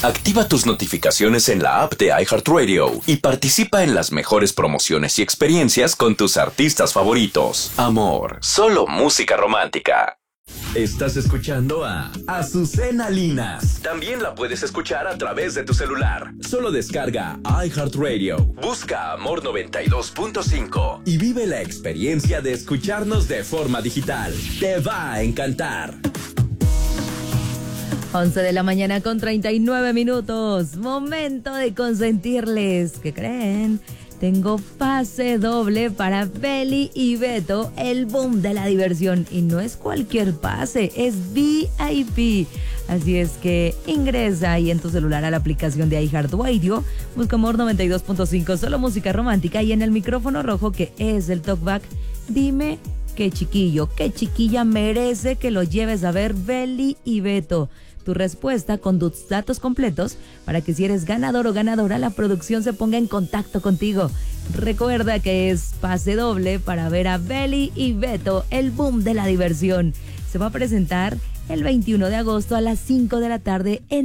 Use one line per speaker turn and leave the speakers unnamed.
Activa tus notificaciones en la app de iHeartRadio y participa en las mejores promociones y experiencias con tus artistas favoritos. Amor, solo música romántica. Estás escuchando a Azucena Linas. También la puedes escuchar a través de tu celular. Solo descarga iHeartRadio. Busca Amor 92.5 y vive la experiencia de escucharnos de forma digital. Te va a encantar.
11 de la mañana con 39 minutos. Momento de consentirles. ¿Qué creen? Tengo pase doble para Beli y Beto, el boom de la diversión. Y no es cualquier pase, es VIP. Así es que ingresa ahí en tu celular a la aplicación de iHeartRadio. Busca Amor 92.5, solo música romántica. Y en el micrófono rojo, que es el talkback, dime qué chiquillo, qué chiquilla merece que lo lleves a ver Beli y Beto. Tu respuesta con tus datos completos para que si eres ganador o ganadora, la producción se ponga en contacto contigo. Recuerda que es pase doble para ver a Beli y Beto, el boom de la diversión. Se va a presentar el 21 de agosto a las 5 de la tarde en